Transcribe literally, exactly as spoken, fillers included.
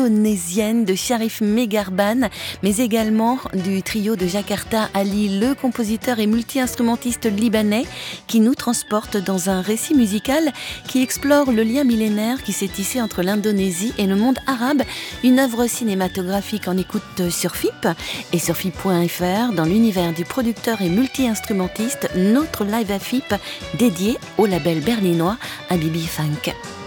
Indonésienne de Sharif Megarban, mais également du trio de Jakarta Ali, le compositeur et multi-instrumentiste libanais, qui nous transporte dans un récit musical qui explore le lien millénaire qui s'est tissé entre l'Indonésie et le monde arabe. Une œuvre cinématographique en écoute sur F I P et sur F I P point F R dans l'univers du producteur et multi-instrumentiste, notre live à F I P dédié au label berlinois Habibi Funk.